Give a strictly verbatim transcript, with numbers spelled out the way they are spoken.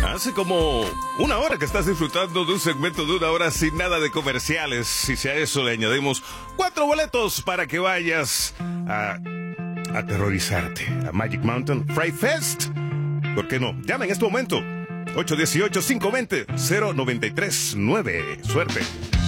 Hace como una hora que estás disfrutando de un segmento de una hora sin nada de comerciales. Y si a eso le añadimos cuatro boletos para que vayas a aterrorizarte a Magic Mountain Fright Fest. ¿Por qué no? Llama en este momento. ocho uno ocho, cinco dos cero, cero nueve tres nueve. Suerte.